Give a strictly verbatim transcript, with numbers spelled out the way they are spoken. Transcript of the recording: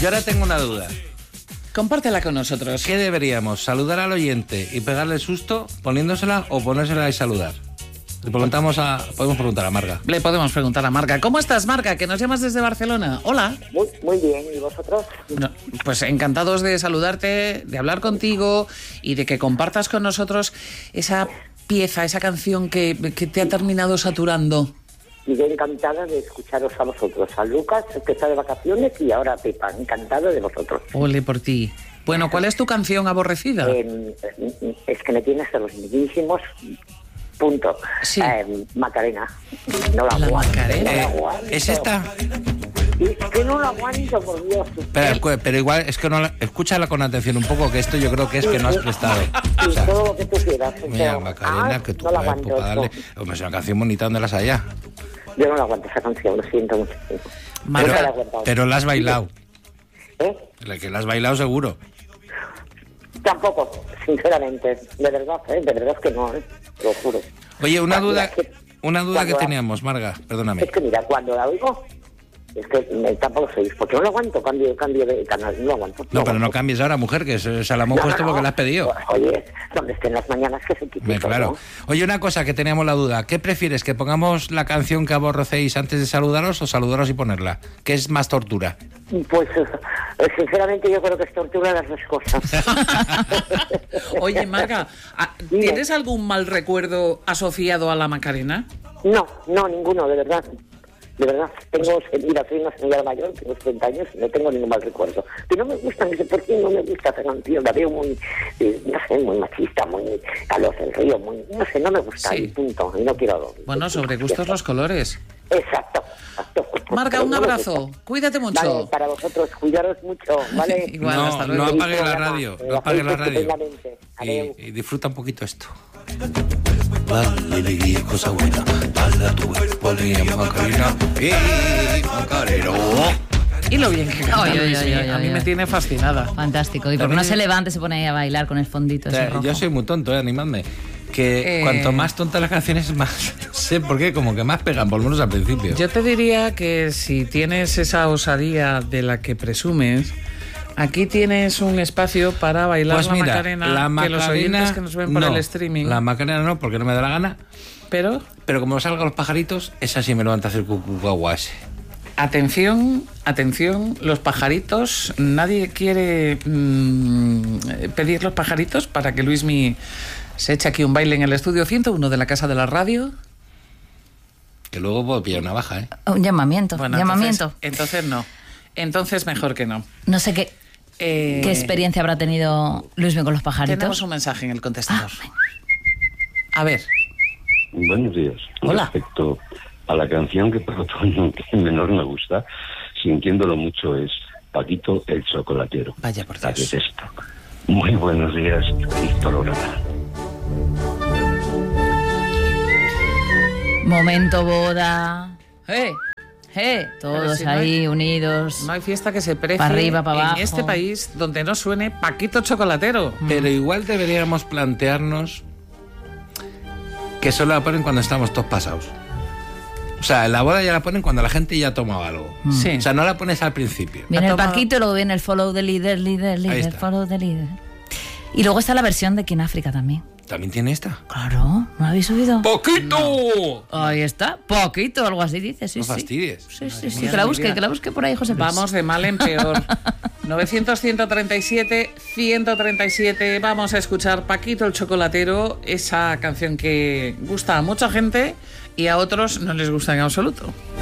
Yo ahora tengo una duda. Compártela con nosotros. ¿Qué deberíamos? ¿Saludar al oyente y pegarle el susto poniéndosela o ponérsela y saludar? Le preguntamos a, podemos preguntar a Marga. Le podemos preguntar a Marga. ¿Cómo estás, Marga? Que nos llamas desde Barcelona. Hola. Muy, muy bien. ¿Y vosotros? No, pues encantados de saludarte, de hablar contigo y de que compartas con nosotros esa pieza, esa canción que, que te ha terminado saturando. Y yo encantada de escucharos a vosotros. A Lucas, que está de vacaciones, y ahora a Pepa. Encantada de vosotros. Ole por ti. Bueno, ¿cuál es tu canción aborrecida? Eh, es que me tienes de los mismísimos. Punto. Sí. Eh, Macarena. No la, La aguanto. Macarena. No la Eh, aguanto. ¿Es esta? Es que no la aguanto, por Dios. Pero, pero igual, es que no la, escúchala con atención un poco, que esto yo creo que es que no has prestado. Sí, O sea, todo lo que tú quieras. mira, pero- Macarena, ah, que tú no la puedes aguanto. darle. esto. Hombre, es una canción bonita, ¿dónde las haya? Yo no la aguanto esa canción, lo siento mucho. Marga, No la he aguantado. Pero la has bailado. ¿Eh? La que la has bailado seguro. Tampoco, sinceramente. De verdad, ¿eh? De verdad que no, ¿eh? Te lo juro. Oye, una Cuando duda, la que- una duda que cuando la- teníamos, Marga, perdóname. Es que mira, cuando la oigo, es que me, tampoco sois, porque no lo aguanto, cambio, cambio de canal, no lo aguanto. No, pero no aguanto. cambies ahora, mujer, que se, se la hemos No, puesto no, porque no. la has pedido. Oye, donde estén las mañanas que se quite. Me- Claro. Oye, una cosa que teníamos la duda. ¿Qué prefieres, que pongamos la canción que aborrecéis antes de saludaros o saludaros y ponerla? ¿Qué es más tortura? Pues, eh, sinceramente, yo creo que es tortura las dos cosas. oye, Marga, ¿tienes algún mal recuerdo asociado a la Macarena? No, no, ninguno, de verdad. De verdad, tengo, mira, soy una señora mayor, tengo setenta años y no tengo ningún mal recuerdo. Pero no me gusta, no sé por qué no me gusta esa canción, la veo muy, eh, no sé, muy machista, muy a los del río, muy, no sé, no me gusta, Sí. y punto, y no quiero... Bueno, sobre gustos los colores. Exacto, exacto. Marga, Pero un no me abrazo. gusta. Cuídate Vale, mucho. para vosotros, cuidaros mucho, ¿vale? Igual, no, hasta luego. no Y apagues la programa, radio, eh, no apagues la hacéis radio. estupendamente. Adeu. Y, y disfruta un poquito esto. Dale alegría, cosa buena. Dale a tu cuerpo alegría, Macarena. ¡Eh, Macarena! Y lo bien que canta Oy, oy, Luismi, oy, oy, a mí oy, me oy. tiene fascinada. Fantástico. Y porque También- no se levanta y se pone ahí a bailar con el fondito O ese sea, rojo. yo soy muy tonto, eh, animadme. Que Eh. cuanto más tontas las canciones, más... No sé por qué, como que más pegan, por lo menos al principio. Yo te diría que si tienes esa osadía de la que presumes, aquí tienes un espacio para bailar Pues la mira, Macarena, la que Macarena... los oyentes que nos ven por no, el streaming. La Macarena no, porque no me da la gana. Pero, Pero como salgan los pajaritos, esa sí me levanta a hacer cucuagua ese. atención, atención, los pajaritos, nadie quiere mmm, pedir los pajaritos para que Luismi se eche aquí un baile en el estudio ciento uno de la Casa de la Radio. Que luego puedo pillar una baja, ¿eh? Un llamamiento. Bueno, llamamiento. Entonces, entonces no. Entonces mejor que no. No sé qué, Eh, qué experiencia habrá tenido Luismi con los Tenemos pajaritos. un mensaje en el contestador. Ah, venga. A ver. Buenos días. Hola. Respecto a la canción que por otoño que menor me gusta, sintiéndolo mucho, es Paquito el Chocolatero. Vaya por La Dios. detesto. Muy buenos días, Víctor Olona. Momento boda. ¡Eh! ¡Eh! Pero Todos si no ahí hay- unidos. No hay fiesta que se precie Pa' arriba, pa' en abajo. este país donde no suene Paquito Chocolatero. Pero igual deberíamos plantearnos que solo la ponen cuando estamos todos pasados. O sea, en la boda ya la ponen cuando la gente ya ha tomado algo. Sí. O sea, no la pones al principio. Viene Ha el tomado- Paquito y luego viene el follow the leader, leader, leader, está. follow the leader. Y luego está la versión de King África también. ¿También tiene esta? Claro, ¿no la habéis oído? ¡Poquito! Ahí está, poquito, algo así dice, sí, No sí. fastidies. Sí, sí, sí, mía, que la mi busque, vida. que la busque por ahí, José Luis. Vamos de mal en peor. novecientos, ciento treinta y siete, ciento treinta y siete. Vamos a escuchar Paquito el Chocolatero, esa canción que gusta a mucha gente y a otros no les gusta en absoluto.